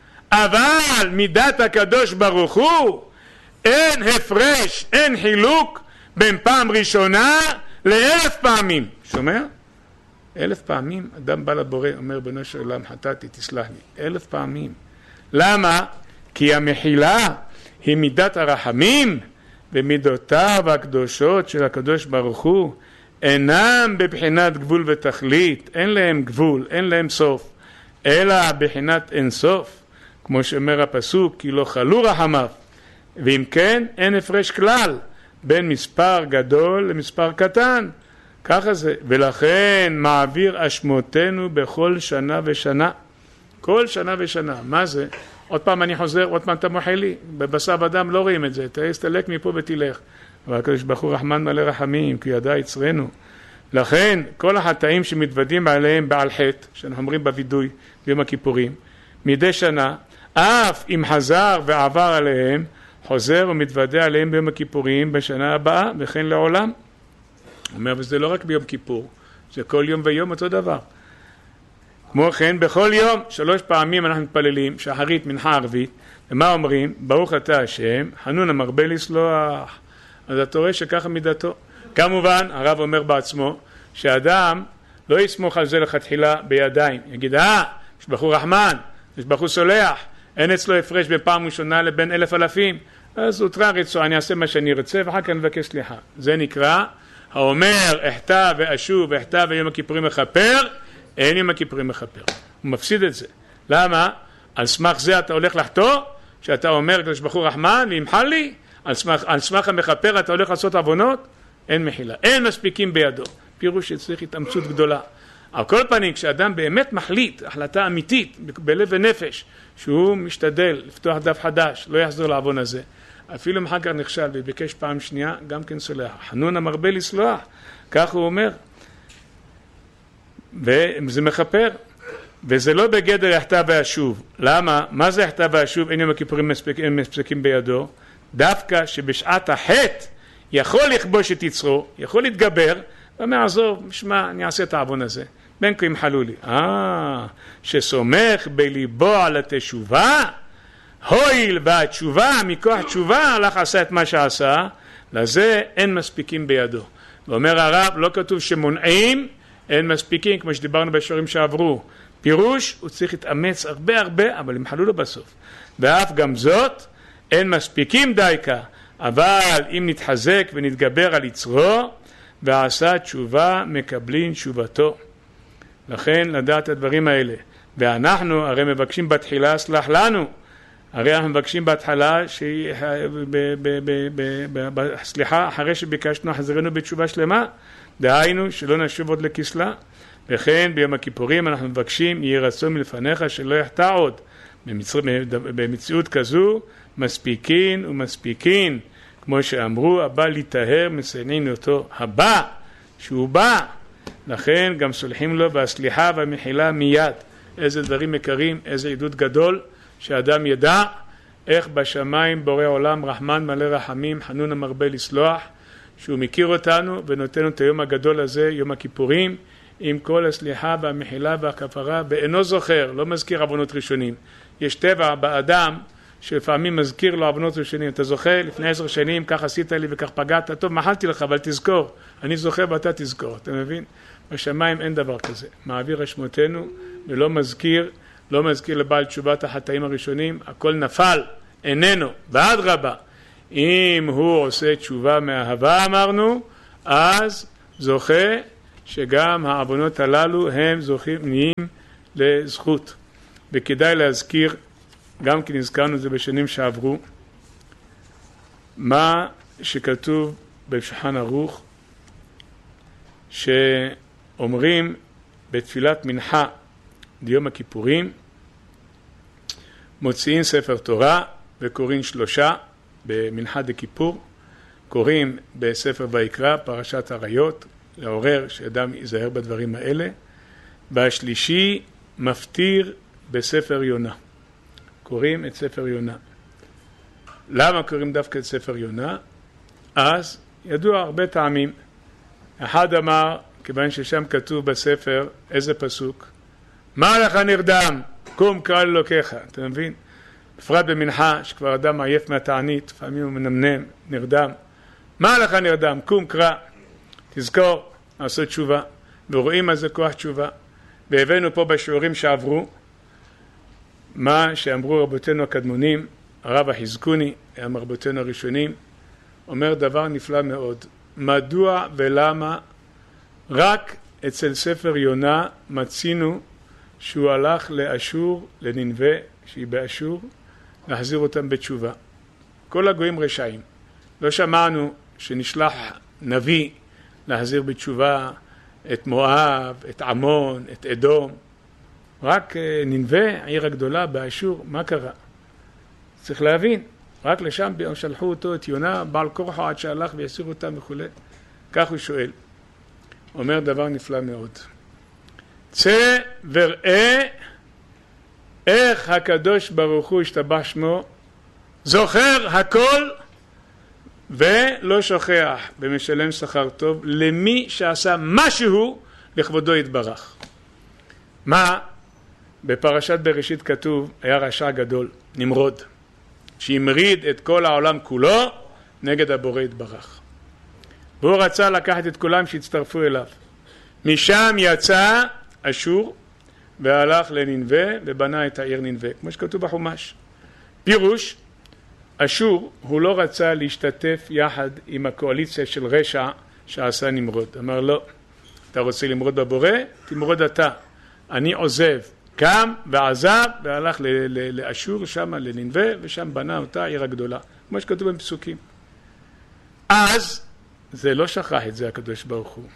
אבל מידת הקדוש ברוך הוא, אין הפרש, אין חילוק בין פעם ראשונה ל1,000 פעמים. שומע? 1,000 פעמים אדם בא לבורא, אומר בנו של עולם, חטאתי, תסלח לי. 1,000 פעמים. למה? כי המחילה היא מידת הרחמים, ומידותיו הקדושות של הקדוש ברוך הוא אינם בבחינת גבול ותכלית, אין להם גבול, אין להם סוף, אלא בחינת אין סוף, כמו שאומר הפסוק, כי לא חלו רחמיו, ואם כן אין הפרש כלל בין מספר גדול למספר קטן, ככה זה, ולכן מעביר אשמותינו בכל שנה ושנה, כל שנה ושנה. מה זה? עוד פעם אני חוזר, עוד פעם אתה מוחל לי, בבשר ודם לא רואים את זה, תסתלק מפה ותלך. אבל הקדוש ברוך הוא רחמן מלא רחמים, כי ידע יצרנו. לכן כל החטאים שמתוודים עליהם בעל חטא, שאנחנו אומרים בווידוי ביום הכיפורים, מדי שנה, אף אם חזר ועבר עליהם, חוזר ומתוודה עליהם ביום הכיפורים בשנה הבאה, וכן לעולם. הוא אומר, וזה לא רק ביום כיפור, זה כל יום ויום אותו דבר. כמו כן, בכל יום 3 פעמים אנחנו מתפללים, שחרית, מנחה, ערבית, ומה אומרים? ברוך אתה השם, חנון המרבה לסלוח. אז אתה רואה שככה מידתו. כמובן, הרב אומר בעצמו, שאדם לא יסמוך על זה לכתחילה בידיים. יגיד, יש בחור רחמן, יש בחור סולח, אין אצלו הפרש בפעם ראשונה לבין 1,000 אלפים, אז הותרה רצו, אני אעשה מה שאני רוצה, ואחר כך נבקש סליחה. זה נקרא, האומר, אחטא ואשוב, אחטא ויום הכיפורים מכפר, אין יום הכיפורים מכפר. הוא מפסיד את זה. למה? על סמך זה אתה הולך לחטוא, שאתה אומר, יש בחור רחמן, וימחל לי, על סמך המכפר אתה הולך לעשות עוונות, אין מחילה, אין מספיקים בידו. פירוש שצריך התאמצות גדולה. על כל פנים, כשאדם באמת מחליט, החלטה אמיתית, בלב ונפש, שהוא משתדל לפתוח דף חדש, לא יחזור לעוון הזה, אפילו אם אחר כך נכשל וביקש פעם שנייה, גם כן סולח. חנון המרבה לסלוח, כך הוא אומר. וזה מכפר. וזה לא בגדר יחטא ואשוב. למה? מה זה יחטא ואשוב? אין יום הכיפורים מספיקים בידו. דווקא שבשעת החטא יכול לכבוש את יצרו, יכול להתגבר, ואומר, עזוב, משמע, אני אעשה את העוון הזה. בין כה ימחלו לי. שסומך בליבו על התשובה, הויל והתשובה, מכוח תשובה, הלך עשה את מה שעשה, לזה אין מספיקים בידו. ואומר הרב, לא כתוב שמונעים, אין מספיקים, כמו שדיברנו בשיעורים שעברו. פירוש, הוא צריך להתאמץ הרבה, אבל ימחלו לו בסוף. ואף גם זאת, אין מספיקים דייקה, אבל אם נתחזק ונתגבר על יצרו, ועשה תשובה, מקבלים תשובתו. לכן לדעת הדברים האלה. ואנחנו הרי מבקשים בתחילה, סלח לנו. הרי אנחנו מבקשים בהתחלה, סליחה, אחרי שביקשנו, חזרנו בתשובה שלמה. דהיינו, שלא נשוב עוד לכסלה. וכן ביום הכיפורים אנחנו מבקשים, יהי רצון מלפניך שלא יחטא עוד. במציאות כזו, מספיקין ומספיקין. כמו שאמרו, הבא להיטהר מסיינים אותו. הבא, שהוא בא, לכן גם סולחים לו והסליחה והמחילה מיד. איזה דברים יקרים, איזה עדות גדול, שאדם ידע איך בשמיים בורא עולם רחמן מלא רחמים, חנון המרבה לסלוח, שהוא מכיר אותנו ונותן את היום הגדול הזה, יום הכיפורים, עם כל הסליחה והמחילה והכפרה, ואינו זוכר, לא מזכיר עוונות ראשונים. יש טבע באדם שלפעמים מזכיר לו עוונות ראשונים. אתה זוכר, לפני 10 שנים, כך עשית לי וכך פגעת, טוב, מחלתי לך, אבל תזכור. אני זוכר ואתה תזכור, אתה מבין? בשמיים אין דבר כזה. מעביר אשמותינו ולא מזכיר, לא מזכיר לבעל תשובת החטאים הראשונים, הכל נפל, איננו, ואדרבה, אם הוא עושה תשובה מאהבה אמרנו, אז זוכה שגם העוונות הללו הם זוכים נהיים לזכות. וכדאי להזכיר, גם כי נזכרנו את זה בשנים שעברו, מה שכתוב בשולחן ערוך, שאומרים בתפילת מנחה ביום הכיפורים, מוציאים ספר תורה וקוראים 3 במנחה דכיפור, קוראים בספר ויקרא פרשת עריות, לעורר שאדם ייזהר בדברים האלה, והשלישי מפטיר בספר יונה, קוראים את ספר יונה. למה קוראים דווקא את ספר יונה? אז ידוע הרבה טעמים. אחד אמר, כיוון ששם כתוב בספר איזה פסוק, מה לך נרדם? קום קרא לאלוקיך. אתה מבין? בפרט במנחה שכבר אדם עייף מהתענית, לפעמים הוא מנמנם, נרדם. מה לך נרדם? קום קרא. תזכור, לעשות תשובה. ורואים מה זה כוח תשובה. והבאנו פה בשיעורים שעברו, מה שאמרו רבותינו הקדמונים, הרב החזקוני, הם רבותינו הראשונים, אומר דבר נפלא מאוד. מדוע ולמה רק אצל ספר יונה מצינו שהוא הלך לאשור, לנינווה, שהיא באשור, להחזיר אותם בתשובה. כל הגויים רשעים. לא שמענו שנשלח נביא להחזיר בתשובה את מואב, את עמון, את אדום. רק נינווה, העיר הגדולה באשור, מה קרה? צריך להבין, רק לשם שלחו אותו את יונה, בעל כורחו עד שהלך ויסיר אותם וכו'. כך הוא שואל. אומר דבר נפלא מאוד. צא וראה איך הקדוש ברוך הוא השתבח שמו, זוכר הכל ולא שוכח ומשלם שכר טוב למי שעשה משהו לכבודו יתברך. מה? בפרשת בראשית כתוב, היה רשע גדול, נמרוד, שהמריד את כל העולם כולו נגד הבורא יתברך. והוא רצה לקחת את כולם שהצטרפו אליו. משם יצא אשור והלך לנינווה ובנה את העיר נינווה, כמו שכתוב בחומש. פירוש, אשור הוא לא רצה להשתתף יחד עם הקואליציה של רשע שעשה נמרוד. אמר לא, אתה רוצה למרוד בבורא? תמרוד אתה. אני עוזב. קם ועזב והלך לאשור שם לנינווה ושם בנה אותה העיר הגדולה, כמו שכתוב בפסוקים. אז זה לא שכח את זה הקדוש ברוך הוא.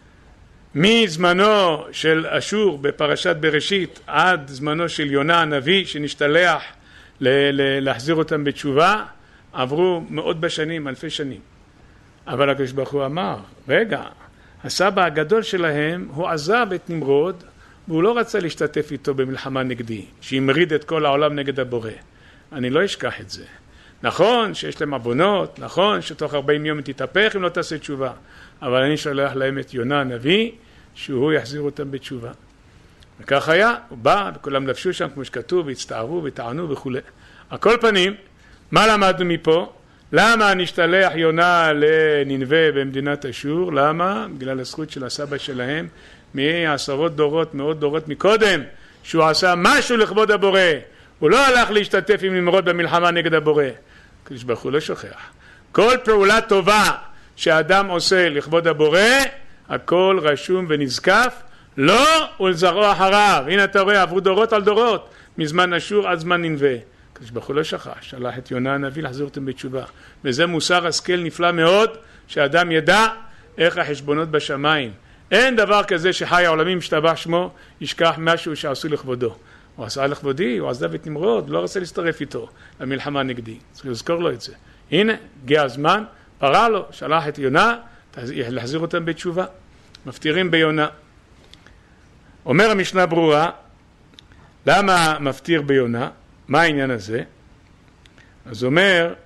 מזמנו של אשור בפרשת בראשית עד זמנו של יונה הנביא שנשתלח להחזיר אותם בתשובה, עברו מאות בשנים, אלפי שנים. אבל הקדוש ברוך הוא אמר, רגע, הסבא הגדול שלהם הוא עזב את נמרוד והוא לא רצה להשתתף איתו במלחמה נגדי, שהמריד את כל העולם נגד הבורא. אני לא אשכח את זה. נכון שיש להם עוונות, נכון שתוך 40 יום תתהפך אם לא תעשה תשובה, אבל אני שולח להם את יונה הנביא, שהוא יחזיר אותם בתשובה. וכך היה, הוא בא וכולם לבשו שם כמו שכתוב, והצטערו וטענו וכו'. על כל פנים, מה למדנו מפה? למה נשתלח יונה לנינווה במדינת אשור? למה? בגלל הזכות של הסבא שלהם, מעשרות דורות, מאות דורות מקודם, שהוא עשה משהו לכבוד הבורא. הוא לא הלך להשתתף עם נמרוד במלחמה נגד הבורא. הקדוש ברוך הוא לא שוכח. כל פעולה טובה שאדם עושה לכבוד הבורא, הכל רשום ונזקף, לא ולזרעו אחריו. הנה אתה רואה, עברו דורות על דורות, מזמן אשור עד זמן נינווה. הקדוש ברוך הוא לא שכח, שלח את יונה הנביא להחזיר אותם בתשובה. וזה מוסר השכל נפלא מאוד, שאדם ידע איך החשבונות בשמיים. אין דבר כזה שחי העולמים השתבח שמו, ישכח משהו שעשו לכבודו. הוא עשה לכבודי, הוא עזב את נמרוד, לא רצה להצטרף איתו למלחמה נגדי. צריך לזכור לו את זה. הנה, הגיע הזמן, פרה לו, שלח את יונה, להחזיר אותם בתשובה. מפטירים ביונה. אומר המשנה ברורה, למה מפטיר ביונה? מה העניין הזה? אז אומר,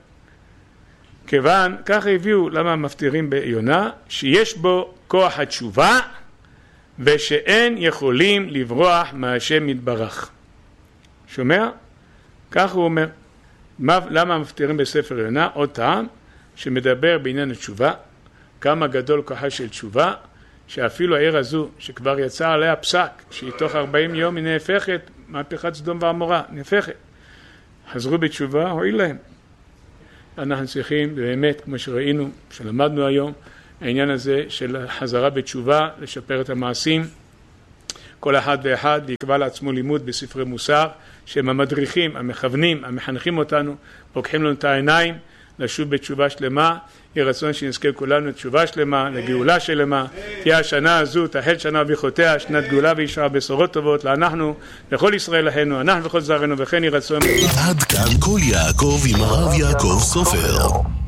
כיוון, ככה הביאו למה מפטירים ביונה, שיש בו כוח התשובה, ושאין יכולים לברוח מהשם יתברך. שומע? כך הוא אומר. למה מפטירים בספר יונה? עוד טעם שמדבר בעניין התשובה, כמה גדול כוחה של תשובה, שאפילו העיר הזו שכבר יצא עליה פסק, שהיא תוך 40 יום היא נהפכת מהפכת סדום ועמורה, נהפכת. חזרו בתשובה, הועיל להם. אנחנו צריכים באמת, כמו שראינו, שלמדנו היום, העניין הזה של חזרה בתשובה, לשפר את המעשים, כל אחד ואחד לקבע לעצמו לימוד בספרי מוסר, שהם המדריכים, המכוונים, המחנכים אותנו, פוקחים לנו את העיניים, לשוב בתשובה שלמה. יהי רצון שנזכה כולנו לתשובה שלמה, לגאולה שלמה. תהיה השנה הזו, תחל שנה וברכותיה, שנת גאולה וישועה, בשורות טובות לאנחנו, לכל ישראל אחינו, אנחנו וכל זרענו, וכן יהי רצון. עד כאן כל יעקב עם הרב יעקב סופר.